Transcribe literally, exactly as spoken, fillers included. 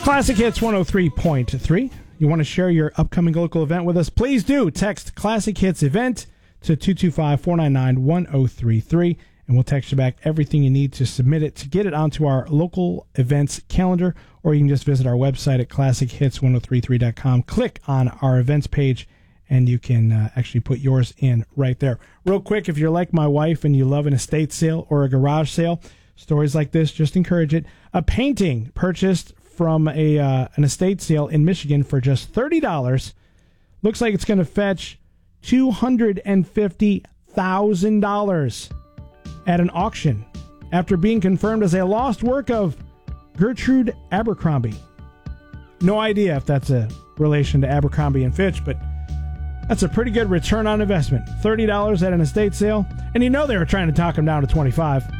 Classic Hits one oh three point three. You want to share your upcoming local event with us? Please do. Text Classic Hits Event to two two five, four nine nine, one oh three three, and we'll text you back everything you need to submit it to get it onto our local events calendar, or you can just visit our website at classic hits ten thirty-three dot com. Click on our events page, and you can uh, actually put yours in right there. Real quick, if you're like my wife and you love an estate sale or a garage sale, stories like this just encourage it. A painting purchased from a uh, an estate sale in Michigan for just thirty dollars. Looks like it's going to fetch two hundred fifty thousand dollars at an auction after being confirmed as a lost work of Gertrude Abercrombie. No idea if that's a relation to Abercrombie and Fitch, but that's a pretty good return on investment. thirty dollars at an estate sale, and you know they were trying to talk him down to twenty-five dollars.